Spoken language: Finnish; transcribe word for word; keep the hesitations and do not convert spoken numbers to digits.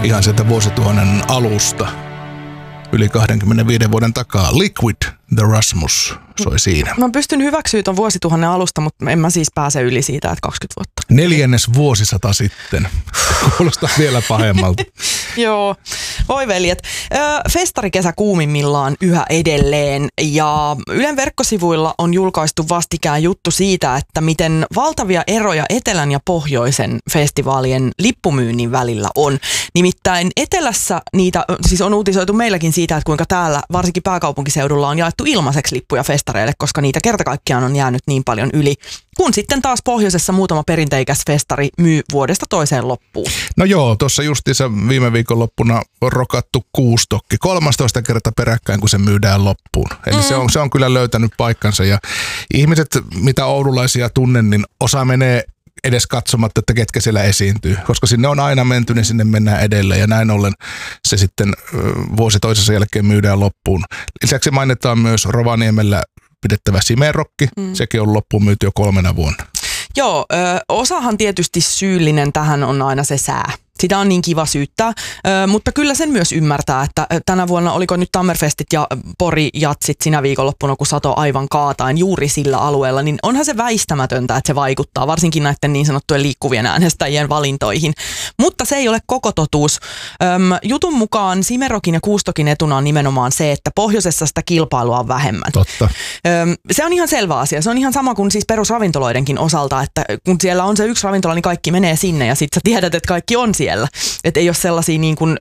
ihan sieltä vuosituhannen alusta, yli kaksikymmentäviisi vuoden takaa. Liquid, The Rasmus soi siinä. Mä pystyn hyväksyä ton vuosituhannen alusta, mutta en mä siis pääse yli siitä, että kaksikymmentä vuotta. Neljännes vuosisata sitten. Kuulostaa vielä pahemmalta. Joo, voi veljet. Festarikesä kuumimmillaan yhä edelleen ja Ylen verkkosivuilla on julkaistu vastikään juttu siitä, että miten valtavia eroja etelän ja pohjoisen festivaalien lippumyynnin välillä on. Nimittäin etelässä niitä, siis on uutisoitu meilläkin siitä, että kuinka täällä varsinkin pääkaupunkiseudulla on jaettu ilmaiseksi lippuja festareille, koska niitä kerta kaikkiaan on jäänyt niin paljon yli. Kun sitten taas pohjoisessa muutama perinteikäs festari myy vuodesta toiseen loppuun. No joo, tuossa justiinsa viime viikonloppuna on rokattu kuustokki. kolmastoista kerta peräkkäin, kun se myydään loppuun. Eli mm. se, on, se on kyllä löytänyt paikkansa. Ja ihmiset, mitä oululaisia tunnen, niin osa menee edes katsomatta, että ketkä siellä esiintyy. Koska sinne on aina menty, niin sinne mennään edelleen. Ja näin ollen se sitten vuosi toisensa jälkeen myydään loppuun. Lisäksi mainitaan myös Rovaniemellä pidettävä Simerokki. Mm. Sekin on loppuun myyty jo kolmena vuonna. Joo, ö, osahan tietysti syyllinen tähän on aina se sää. Sitä on niin kiva syyttää, ö, mutta kyllä sen myös ymmärtää, että tänä vuonna oliko nyt Tammerfestit ja Pori-jatsit sinä viikonloppuna, kun sato aivan kaatain juuri sillä alueella, niin onhan se väistämätöntä, että se vaikuttaa, varsinkin näiden niin sanottujen liikkuvien äänestäjien valintoihin. Mutta se ei ole koko totuus. Öm, jutun mukaan Simerokin ja Kuustokin etuna on nimenomaan se, että pohjoisessa sitä kilpailua on vähemmän. Totta. Öm, se on ihan selvä asia. Se on ihan sama kuin siis perusravintoloidenkin osalta, että kun siellä on se yksi ravintola, niin kaikki menee sinne ja sitten sä tiedät, että kaikki on siellä. Että ei ole sellaisia niin kuin